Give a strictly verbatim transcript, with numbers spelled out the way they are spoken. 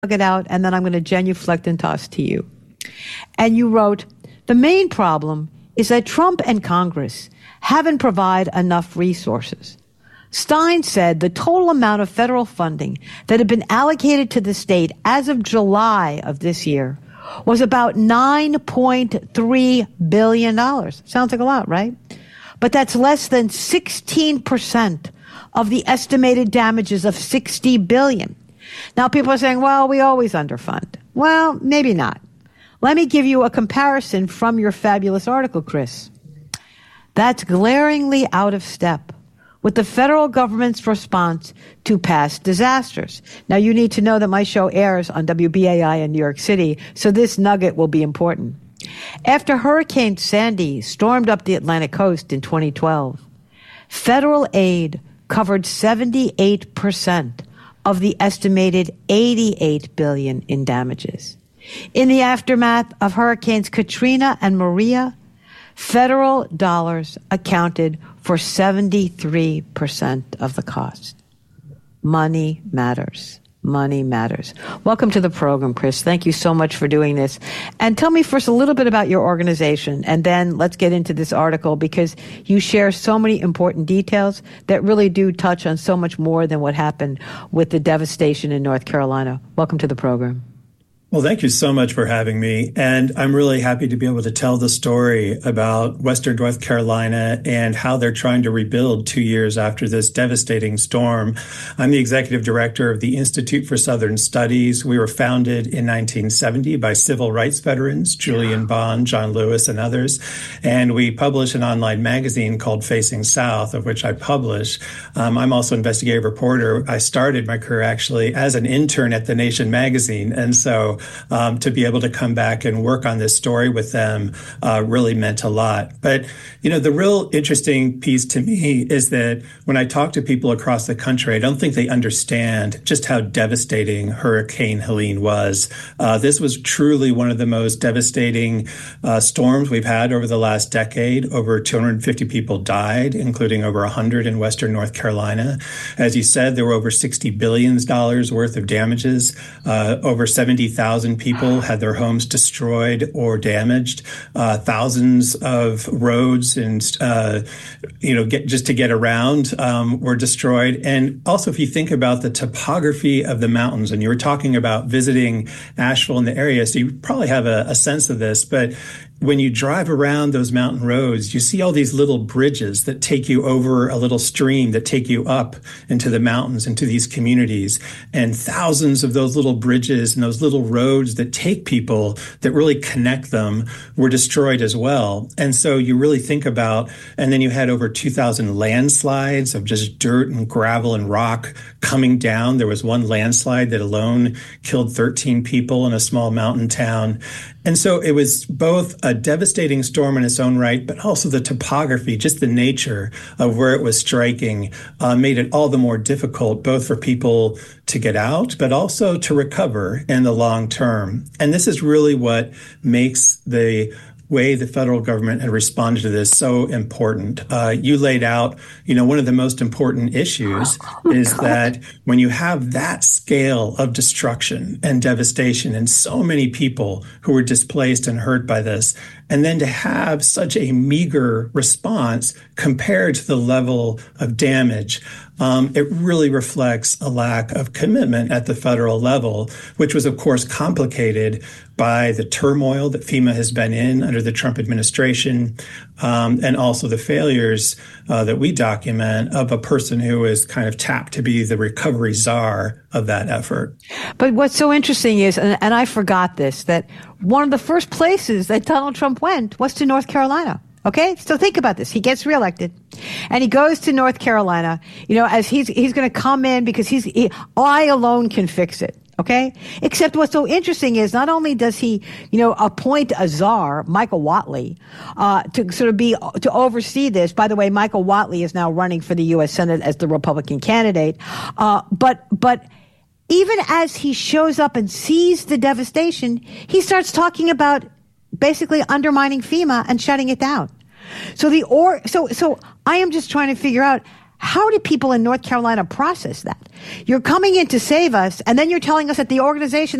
it out, and then I'm going to genuflect and toss to you. And you wrote, the main problem is that Trump and Congress haven't provided enough resources. Stein said the total amount of federal funding that had been allocated to the state as of July of this year was about nine point three billion dollars. Sounds like a lot, right? But that's less than sixteen percent of the estimated damages of sixty billion dollars. Now, people are saying, well, we always underfund. Well, maybe not. Let me give you a comparison from your fabulous article, Chris. That's glaringly out of step with the federal government's response to past disasters. Now, you need to know that my show airs on W B A I in New York City, so this nugget will be important. After Hurricane Sandy stormed up the Atlantic coast in twenty twelve, federal aid covered seventy-eight percent of the estimated eighty-eight billion dollars in damages. In the aftermath of Hurricanes Katrina and Maria, federal dollars accounted for seventy-three percent of the cost. Money matters. Money matters. Welcome to the program, Chris. Thank you so much for doing this. And tell me first a little bit about your organization, and then let's get into this article, because you share so many important details that really do touch on so much more than what happened with the devastation in North Carolina. Welcome to the program. Well, thank you so much for having me. And I'm really happy to be able to tell the story about Western North Carolina and how they're trying to rebuild two years after this devastating storm. I'm the executive director of the Institute for Southern Studies. We were founded in nineteen seventy by civil rights veterans, Julian Bond, John Lewis, and others. And we publish an online magazine called Facing South, of which I publish. Um, I'm also an investigative reporter. I started my career actually as an intern at The Nation magazine. And so Um, to be able to come back and work on this story with them uh, really meant a lot. But, you know, the real interesting piece to me is that when I talk to people across the country, I don't think they understand just how devastating Hurricane Helene was. Uh, this was truly one of the most devastating uh, storms we've had over the last decade. Over two hundred fifty people died, including over one hundred in Western North Carolina. As you said, there were over sixty billion dollars worth of damages. Uh, over seventy thousand people had their homes destroyed or damaged. Uh, thousands of roads and, uh, you know, get, just to get around um, were destroyed. And also, if you think about the topography of the mountains, and you were talking about visiting Asheville in the area, so you probably have a, a sense of this, but when you drive around those mountain roads, you see all these little bridges that take you over a little stream, that take you up into the mountains, into these communities. And thousands of those little bridges and those little roads that take people, that really connect them, were destroyed as well. And so you really think about, and then you had over two thousand landslides of just dirt and gravel and rock coming down. There was one landslide that alone killed thirteen people in a small mountain town. And so it was both a devastating storm in its own right, but also the topography, just the nature of where it was striking, uh, made it all the more difficult, both for people to get out, but also to recover in the long term. And this is really what makes the way the federal government had responded to this so important. Uh, you laid out, you know, one of the most important issues oh, is God. that when you have that scale of destruction and devastation and so many people who were displaced and hurt by this, and then to have such a meager response compared to the level of damage, um, it really reflects a lack of commitment at the federal level, which was, of course, complicated by the turmoil that FEMA has been in under the Trump administration, um, and also the failures uh, that we document of a person who is kind of tapped to be the recovery czar of that effort. But what's so interesting is, and, and I forgot this, that one of the first places that Donald Trump went was to North Carolina. Okay, so think about this. He gets reelected, and he goes to North Carolina. You know, as he's he's going to come in because he's he, I alone can fix it. Okay, except what's so interesting is not only does he, you know, appoint a czar, Michael Whatley, uh, to sort of be to oversee this. By the way, Michael Whatley is now running for the U S Senate as the Republican candidate. Uh, but but. Even as he shows up and sees the devastation, he starts talking about basically undermining FEMA and shutting it down. So the or so so I am just trying to figure out How did people in North Carolina process that? You're coming in to save us, and then you're telling us that the organization